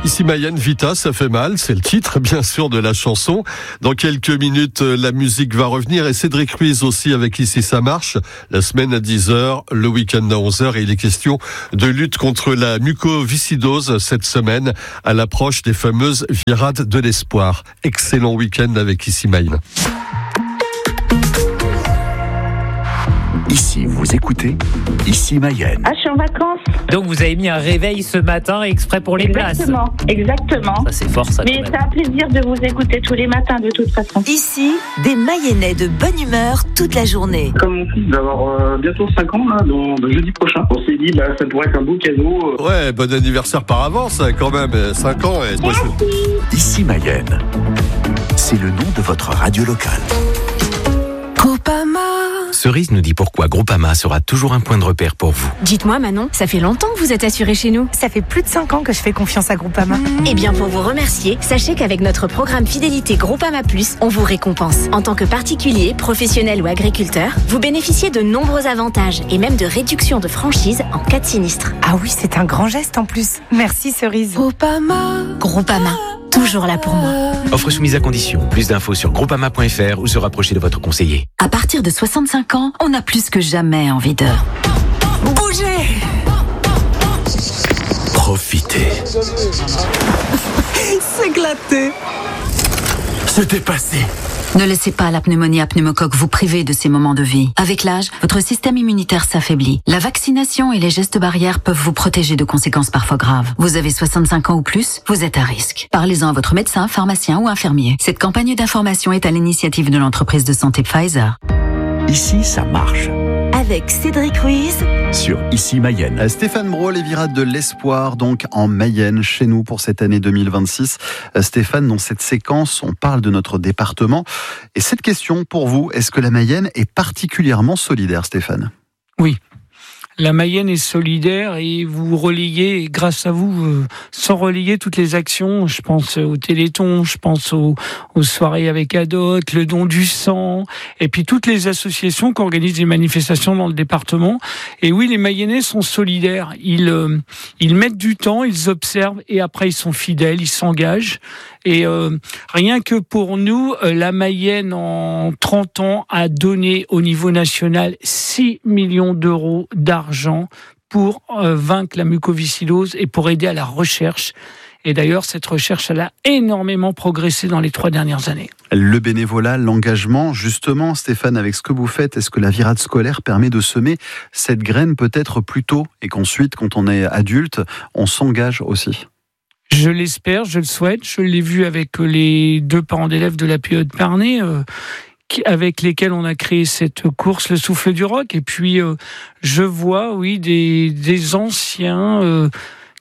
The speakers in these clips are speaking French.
Ici Mayenne, Vita, ça fait mal, c'est le titre bien sûr de la chanson. Dans quelques minutes, la musique va revenir et Cédric Ruiz aussi avec Ici ça marche. La semaine à 10h, le week-end à 11h et il est question de lutte contre la mucoviscidose cette semaine à l'approche des fameuses virades de l'espoir. Excellent week-end avec Ici Mayenne. Ici, vous écoutez Ici Mayenne. Ah, je suis en vacances. Donc vous avez mis un réveil ce matin exprès pour les places. Exactement. Ça c'est fort ça. Mais c'est un plaisir de vous écouter tous les matins de toute façon. Ici, des Mayennais de bonne humeur toute la journée. Comme mon fils va avoir bientôt 5 ans, là, jeudi prochain. On s'est dit, ça pourrait être un beau cadeau. Ouais, bon anniversaire par avance quand même, 5 ans. Et moi, Ici Mayenne, c'est le nom de votre radio locale. Groupama. Cerise nous dit pourquoi Groupama sera toujours un point de repère pour vous. Dites-moi Manon, ça fait longtemps que vous êtes assuré chez nous. Ça fait plus de 5 ans que je fais confiance à Groupama. Eh bien pour vous remercier, sachez qu'avec notre programme Fidélité Groupama Plus, on vous récompense. En tant que particulier, professionnel ou agriculteur, vous bénéficiez de nombreux avantages et même de réductions de franchise en cas de sinistre. Ah oui, c'est un grand geste en plus. Merci Cerise. Groupama, toujours là pour moi. Offre soumise à condition. Plus d'infos sur groupama.fr ou se rapprocher de votre conseiller. À partir de 65 ans, on a plus que jamais envie de bouger. Profitez. S'éclater. Se dépasser. Ne laissez pas la pneumonie à pneumocoque vous priver de ces moments de vie. Avec l'âge, votre système immunitaire s'affaiblit. La vaccination et les gestes barrières peuvent vous protéger de conséquences parfois graves. Vous avez 65 ans ou plus, vous êtes à risque. Parlez-en à votre médecin, pharmacien ou infirmier. Cette campagne d'information est à l'initiative de l'entreprise de santé Pfizer. Ici, ça marche. Avec Cédric Ruiz Sur Ici Mayenne. Stéphane Brault, les virades de l'espoir, donc en Mayenne, chez nous pour cette année 2026. Stéphane, dans cette séquence, on parle de notre département. Et cette question pour vous, est-ce que la Mayenne est particulièrement solidaire, Stéphane ? Oui. La Mayenne est solidaire et vous relayez, grâce à vous, sans relayer toutes les actions, je pense au Téléthon, je pense aux soirées avec Adot, le don du sang, et puis toutes les associations qui organisent des manifestations dans le département. Et oui, les Mayennais sont solidaires. Ils mettent du temps, ils observent et après ils sont fidèles, ils s'engagent. Et rien que pour nous, la Mayenne en 30 ans a donné au niveau national 6 millions d'euros d'argent pour vaincre la mucoviscidose et pour aider à la recherche. Et d'ailleurs, cette recherche, elle a énormément progressé dans les 3 dernières années. Le bénévolat, l'engagement, justement, Stéphane, avec ce que vous faites, est-ce que la virade scolaire permet de semer cette graine peut-être plus tôt et qu'ensuite, quand on est adulte, on s'engage aussi ? Je l'espère, je le souhaite. Je l'ai vu avec les 2 parents d'élèves de la PE de Parnay, avec lesquels on a créé cette course, le souffle du rock. Et puis, je vois, oui, des anciens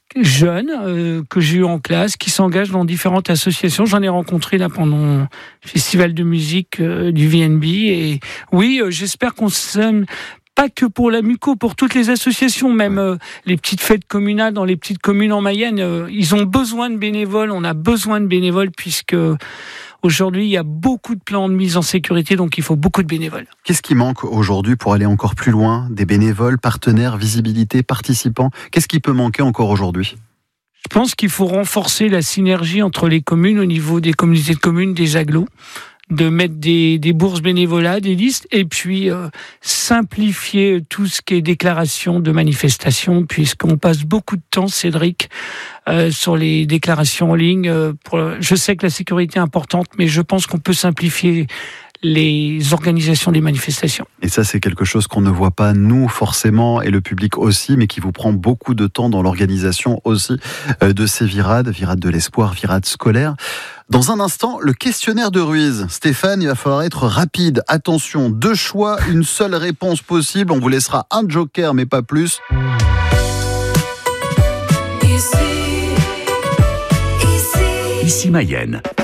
jeunes que j'ai eu en classe qui s'engagent dans différentes associations. J'en ai rencontré là pendant le festival de musique du VNB. Et oui, j'espère qu'on sème pas que pour la muco, pour toutes les associations, même les petites fêtes communales dans les petites communes en Mayenne, ils ont besoin de bénévoles, on a besoin de bénévoles puisque aujourd'hui il y a beaucoup de plans de mise en sécurité, donc il faut beaucoup de bénévoles. Qu'est-ce qui manque aujourd'hui pour aller encore plus loin ? Des bénévoles, partenaires, visibilité, participants ? Qu'est-ce qui peut manquer encore aujourd'hui ? Je pense qu'il faut renforcer la synergie entre les communes au niveau des communautés de communes, des agglos, de mettre des bourses bénévolat, des listes, et puis simplifier tout ce qui est déclaration de manifestation, puisqu'on passe beaucoup de temps, Cédric, sur les déclarations en ligne. Je sais que la sécurité est importante, mais je pense qu'on peut simplifier les organisations des manifestations. Et ça, c'est quelque chose qu'on ne voit pas, nous, forcément, et le public aussi, mais qui vous prend beaucoup de temps dans l'organisation aussi de ces virades de l'espoir, virades scolaires. Dans un instant, le questionnaire de Ruiz. Stéphane, il va falloir être rapide. Attention, 2 choix, une seule réponse possible. On vous laissera un joker, mais pas plus. Ici Mayenne.